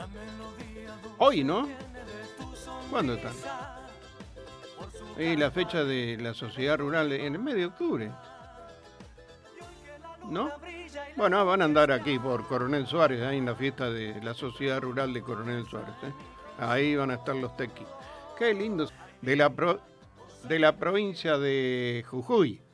Hoy, ¿no? ¿Cuándo están? Y la fecha de la sociedad rural en el mes de octubre, ¿no? Bueno, van a andar aquí por Coronel Suárez, ahí en la fiesta de la sociedad rural de Coronel Suárez. Ahí van a estar los tequis. Qué lindos. De la provincia de Jujuy.